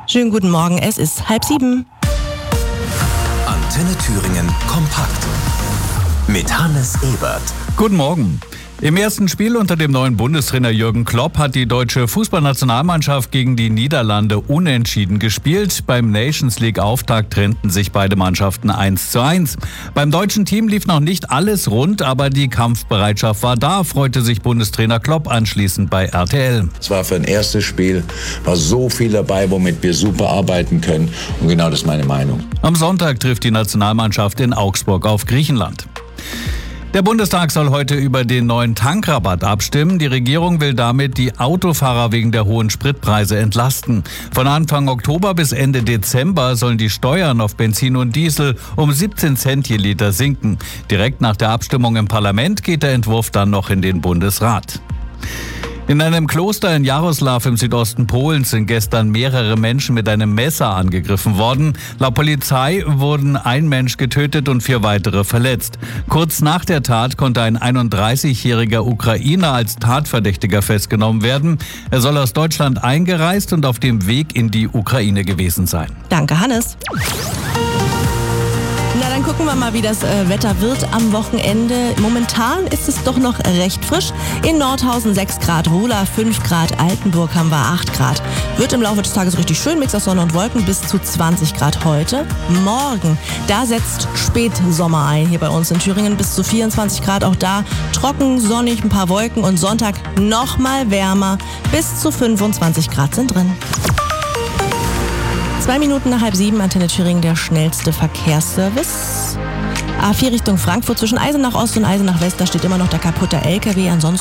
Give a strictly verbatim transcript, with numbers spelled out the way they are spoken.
Schönen guten Morgen, es ist halb sieben. Antenne Thüringen kompakt mit Hannes Ebert. Guten Morgen. Im ersten Spiel unter dem neuen Bundestrainer Jürgen Klopp hat die deutsche Fußballnationalmannschaft gegen die Niederlande unentschieden gespielt. Beim Nations League Auftakt trennten sich beide Mannschaften eins zu eins. Beim deutschen Team lief noch nicht alles rund, aber die Kampfbereitschaft war da, freute sich Bundestrainer Klopp anschließend bei R T L. Es war für ein erstes Spiel, war so viel dabei, womit wir super arbeiten können. Und genau das ist meine Meinung. Am Sonntag trifft die Nationalmannschaft in Augsburg auf Griechenland. Der Bundestag soll heute über den neuen Tankrabatt abstimmen. Die Regierung will damit die Autofahrer wegen der hohen Spritpreise entlasten. Von Anfang Oktober bis Ende Dezember sollen die Steuern auf Benzin und Diesel um siebzehn Cent je Liter sinken. Direkt nach der Abstimmung im Parlament geht der Entwurf dann noch in den Bundesrat. In einem Kloster in Jaroslaw im Südosten Polens sind gestern mehrere Menschen mit einem Messer angegriffen worden. Laut Polizei wurden ein Mensch getötet und vier weitere verletzt. Kurz nach der Tat konnte ein einunddreißigjähriger Ukrainer als Tatverdächtiger festgenommen werden. Er soll aus Deutschland eingereist und auf dem Weg in die Ukraine gewesen sein. Danke, Hannes. Na, dann gucken wir mal, wie das äh, Wetter wird am Wochenende. Momentan ist es doch noch recht frisch. In Nordhausen sechs Grad, Ruhla fünf Grad, Altenburg haben wir acht Grad. Wird im Laufe des Tages richtig schön, Mix aus Sonne und Wolken bis zu zwanzig Grad heute. Morgen, da setzt Spätsommer ein hier bei uns in Thüringen, bis zu vierundzwanzig Grad. Auch da trocken, sonnig, ein paar Wolken und Sonntag noch mal wärmer, bis zu fünfundzwanzig Grad sind drin. Zwei Minuten nach halb sieben, Antenne Thüringen, der schnellste Verkehrsservice. A vier Richtung Frankfurt zwischen Eisenach Ost und Eisenach West, da steht immer noch der kaputte L K W. Ansonsten